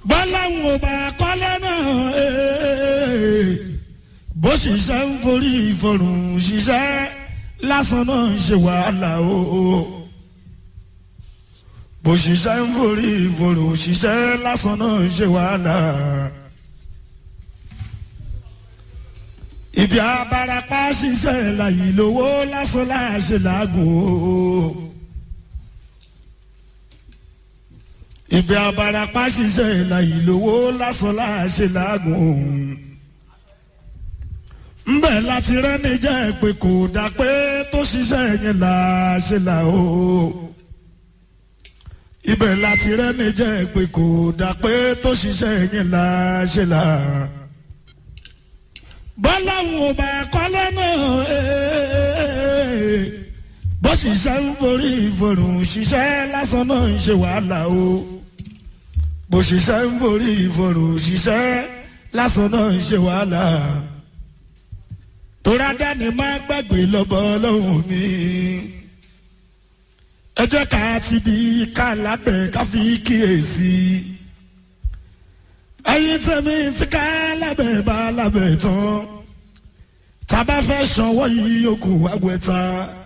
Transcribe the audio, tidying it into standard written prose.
bọ́láwọn ò bá kọ́lé náà bó ṣiṣẹ́ ń forí ìfọ̀rùn ṣiṣẹ́ lásán náà ń ṣe wàhálà o bó ṣiṣẹ́ ń forí ìfọ̀rùn ṣiṣẹ́ lásán náà ń ṣe wàhálà. ibi abarapá ṣiṣẹ́ láyé lówó lásán láṣẹ làágùn o. ibi abarapá ṣiṣẹ́ láyé lówó lásán láṣẹ làágùn. ńbẹ̀ láti rẹ́ni jẹ́ pé kò dá pé tó ṣiṣẹ́ yẹn láṣẹ là o. ibẹ̀ láti rẹ́ni jẹ́ pé kò dá pé tó ṣiṣẹ́ yẹn láṣẹ là. bọ́láwọn ò bá kọ́lé náà bó ṣiṣẹ́ ń forí ìfọ̀rùn ṣiṣẹ́ lásán náà ń ṣe wàhálà o bó ṣiṣẹ́ ń forí ìfọ̀rùn ṣiṣẹ́ lásán náà ń ṣe wàhálà tóra dání má gbàgbé lọ́bọ̀ lọ́hùn mi ẹ jẹ́ ká ti di ká lábẹ́ ká fi kíyèsí ẹyin tẹ̀mí tí ká lábẹ́ bá lábẹ́ tán tá a bá fẹ́ sanwó yìí yòókù àgbẹ̀ tán.